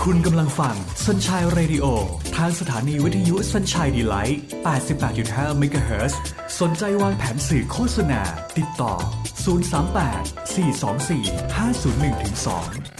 คุณกำลังฟัง Sunshine Radio ทางสถานีวิทยุ Sunshine Delight 88.5 MHz สนใจวางแผนสื่อโฆษณาติดต่อ038 424 501-2